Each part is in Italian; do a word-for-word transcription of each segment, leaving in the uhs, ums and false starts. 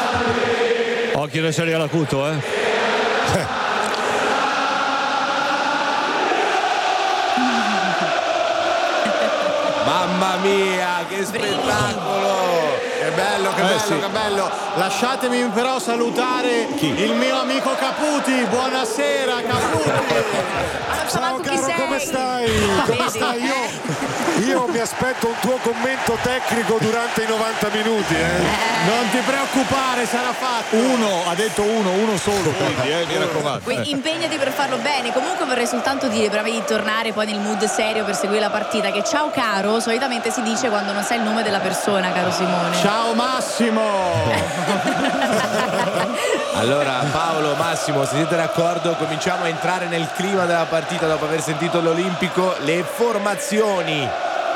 Occhio da serie all'acuto, eh. Mamma mia, che spettacolo! Che bello, che Eh, bello, sì. che bello. Lasciatemi però salutare Chi? il mio amico Caputi. Buonasera Caputi. Ciao caro, come stai? Come stai? Io, io mi aspetto un tuo commento tecnico durante i novanta minuti. Eh. Non ti preoccupare, sarà fatto. Uno, ha detto uno, uno solo, quindi, eh, mi raccomando. Quindi impegnati per farlo bene. Comunque vorrei soltanto dire, prima di tornare poi nel mood serio per seguire la partita, che ciao caro solitamente si dice quando non sai il nome della persona, caro Simone. Ciao Massimo. Allora Paolo, Massimo, se siete d'accordo cominciamo a entrare nel clima della partita dopo aver sentito l'Olimpico. Le formazioni.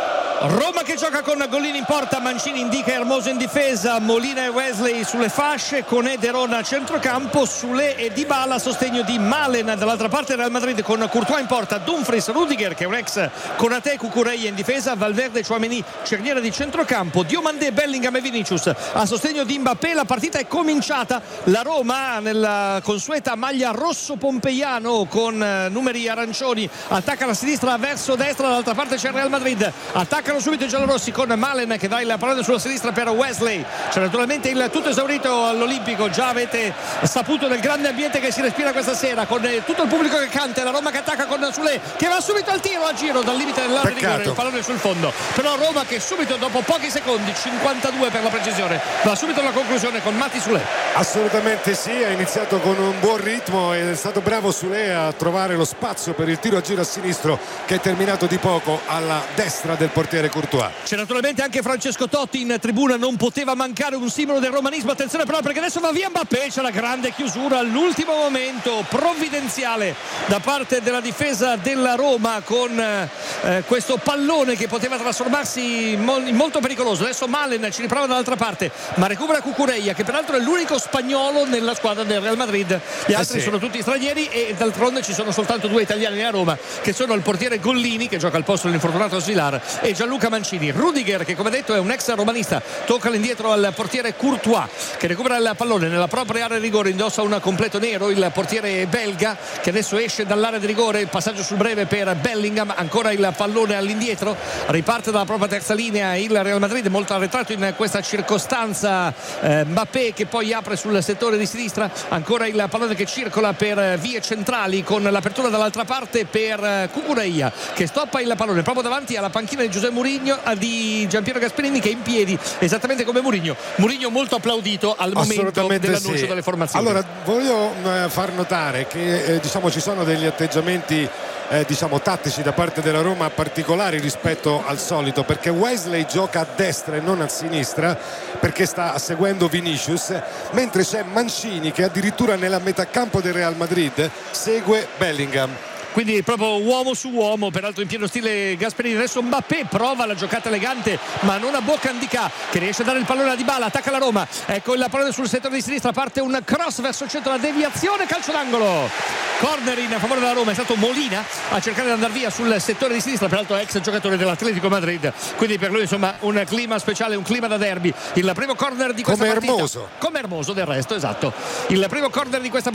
Roma che gioca con Gollini in porta, Mancini indica Hermoso in difesa, Molina e Wesley sulle fasce, con Ederon a centrocampo, Sule e Dybala a sostegno di Malen. Dall'altra parte Real Madrid con Courtois in porta, Dumfries, Rudiger che è un ex Konaté, Cucurella in difesa, Valverde, Tchouaméni, cerniera di centrocampo, Diomandé, Bellingham e Vinicius a sostegno di Mbappé. La partita è cominciata, la Roma nella consueta maglia rosso pompeiano con numeri arancioni attacca la sinistra verso destra, dall'altra parte c'è Real Madrid, attacca subito i giallorossi con Malen che dà il pallone sulla sinistra per Wesley. C'è naturalmente il tutto esaurito all'Olimpico, già avete saputo del grande ambiente che si respira questa sera con tutto il pubblico che canta, la Roma che attacca con Sule che va subito al tiro a giro dal limite dell'area di rigore, il pallone sul fondo, però Roma che subito dopo pochi secondi, cinquantadue per la precisione, va subito alla conclusione con Mati Sule. Assolutamente sì, ha iniziato con un buon ritmo ed è stato bravo Sule a trovare lo spazio per il tiro a giro a sinistro che è terminato di poco alla destra del portiere Courtois. C'è naturalmente anche Francesco Totti in tribuna, non poteva mancare un simbolo del romanismo. Attenzione però perché adesso va via Mbappé, c'è la grande chiusura all'ultimo momento provvidenziale da parte della difesa della Roma con eh, questo pallone che poteva trasformarsi in molto pericoloso. Adesso Malen ci riprova dall'altra parte ma recupera Cucurella che peraltro è l'unico spagnolo nella squadra del Real Madrid, gli altri eh sì. sono tutti stranieri e d'altronde ci sono soltanto due italiani a Roma che sono il portiere Gollini che gioca al posto dell'infortunato Svilar e Gianluca Mancini. Rudiger che come detto è un ex romanista, tocca l'indietro al portiere Courtois che recupera il pallone nella propria area di rigore, indossa un completo nero il portiere belga che adesso esce dall'area di rigore, il passaggio sul breve per Bellingham, ancora il pallone all'indietro, riparte dalla propria terza linea il Real Madrid, molto arretrato in questa circostanza. eh, Mbappé che poi apre sul settore di sinistra, ancora il pallone che circola per vie centrali con l'apertura dall'altra parte per Cucurella che stoppa il pallone proprio davanti alla panchina di Giuseppe Mourinho, di Giampiero Gasperini che è in piedi esattamente come Mourinho. Mourinho molto applaudito al momento dell'annuncio sì. delle formazioni. Allora voglio eh, far notare che eh, diciamo ci sono degli atteggiamenti eh, diciamo tattici da parte della Roma particolari rispetto al solito, perché Wesley gioca a destra e non a sinistra perché sta seguendo Vinicius, mentre c'è Mancini che addirittura nella metà campo del Real Madrid segue Bellingham. Quindi proprio uomo su uomo, peraltro in pieno stile Gasperini. Adesso Mbappé prova la giocata elegante ma non a bocca Ndicà che riesce a dare il pallone a Dybala, attacca la Roma, ecco il pallone sul settore di sinistra, parte un cross verso il centro, la deviazione, calcio d'angolo, corner in favore della Roma, è stato Molina a cercare di andare via sul settore di sinistra, peraltro ex giocatore dell'Atletico Madrid, quindi per lui insomma un clima speciale, un clima da derby. Il primo corner di questa come partita Hermoso come Hermoso del resto, esatto, il primo corner di questa partita